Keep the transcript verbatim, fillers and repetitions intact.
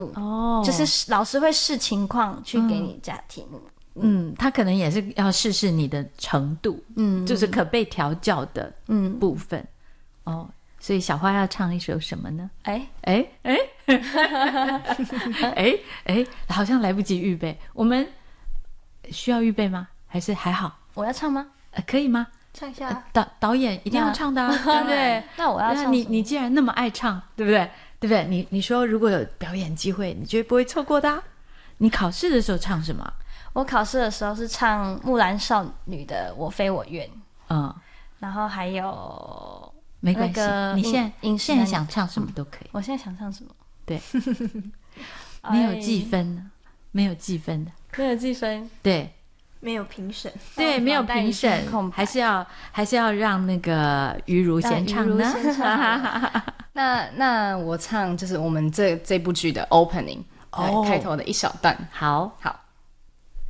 哦， 就是老师会视情况去给你加题目。 嗯，他可能也是要试试你的程度，嗯，就是可被调教的部分。嗯、哦，所以小花要唱一首什么呢？哎哎哎哎哎，好像来不及预备，我们需要预备吗？还是还好？ 我要唱吗？ 呃，可以吗？ 唱一下、 呃、导导演一定要唱的啊，对不对？ 那我要唱什么？ 你你既然那么爱唱，对不对？对不对？你你说如果有表演机会，你绝对不会错过的、啊。你考试的时候唱什么？ 我考试的时候是唱木兰少女的我非我愿，嗯，然后还有没关系、那個、你现在现在想唱什么都可以、 嗯、我现在想唱什么？ 对没有计分的，没有计分的， 没有计分， 对， 没有评审， 对，没有评审，还是要还是要让那个于如先唱呢。 那那我唱就是我们这这部剧的 opening，、哦、开头的一小段。 好好。